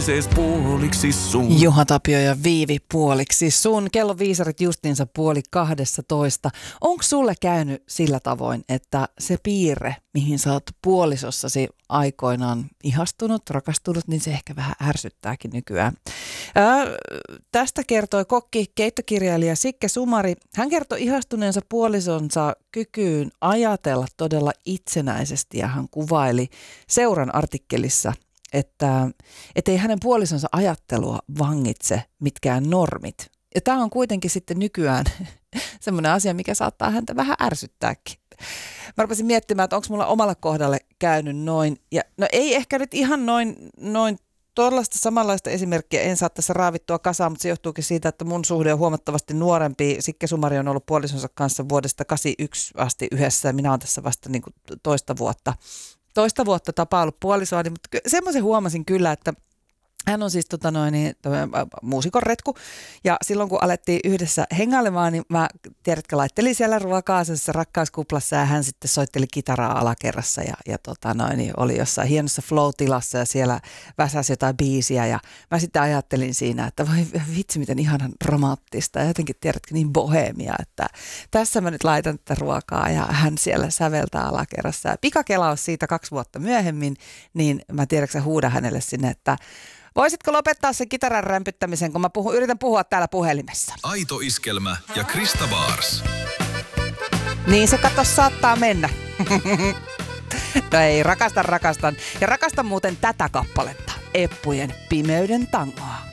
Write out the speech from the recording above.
viiseis puoliksi sun. Juha Tapio ja Viivi puoliksi sun. Kello viisarit justiinsa 11:30. Onko sulle käynyt sillä tavoin, että se piirre, mihin sä oot puolisossasi aikoinaan ihastunut, rakastunut, niin se ehkä vähän ärsyttääkin nykyään. Tästä kertoi kokki, keittokirjailija Sikke Sumari. Hän kertoi ihastuneensa puolisonsa kykyyn ajatella todella itsenäisesti ja hän kuvaili Seuran artikkelissa, että ei hänen puolisonsa ajattelua vangitse mitkään normit. Ja tämä on kuitenkin sitten nykyään semmoinen asia, mikä saattaa häntä vähän ärsyttääkin. Mä rupesin miettimään, että onko mulla omalla kohdalle käynyt noin. Ja no ei ehkä nyt ihan noin tuollaista samanlaista esimerkkiä en saa tässä raavittua kasaan, mutta se johtuukin siitä, että mun suhde on huomattavasti nuorempi. Sikke Sumari on ollut puolisonsa kanssa vuodesta 1981 asti yhdessä ja minä olen tässä vasta niin kuin toista vuotta tapaillut puolisoani, mutta semmoisen huomasin kyllä, että hän on siis muusikon retku ja silloin kun alettiin yhdessä hengailemaan, niin mä tiedätkö, laittelin siellä ruokaa sellaisessa rakkauskuplassa ja hän sitten soitteli kitaraa alakerrassa ja oli jossain hienossa flow-tilassa ja siellä väsäsi jotain biisiä ja mä sitten ajattelin siinä, että voi vitsi miten ihanan romanttista ja jotenkin tiedätkö niin boheemia, että tässä mä nyt laitan tätä ruokaa ja hän siellä säveltää alakerrassa ja pikakelaus siitä 2 vuotta myöhemmin, niin mä tiedätkö huudan hänelle sinne, että voisitko lopettaa sen kitaran rämpyttämisen, kun mä yritän puhua täällä puhelimessa. Aito Iskelmä ja Krista Baars. Niin se saattaa mennä. No ei, rakastan. Ja rakastan muuten tätä kappaletta. Eppujen Pimeyden tangoa.